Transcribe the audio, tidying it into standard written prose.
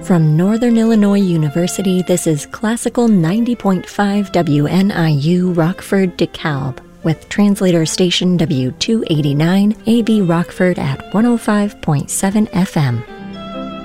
From Northern Illinois University, this is Classical 90.5 WNIU Rockford DeKalb, with translator station W289 AB Rockford at 105.7 FM.